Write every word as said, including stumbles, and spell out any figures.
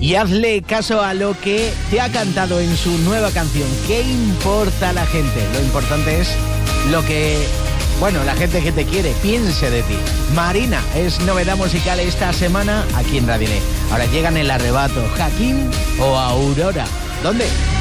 y hazle caso a lo que te ha cantado en su nueva canción. ¿Qué importa la gente? Lo importante es lo que, bueno, la gente que te quiere piense de ti. Marina es novedad musical esta semana aquí en Radio Net. Ahora llegan El Arrebato, Jaquín o Aurora. ¿Dónde?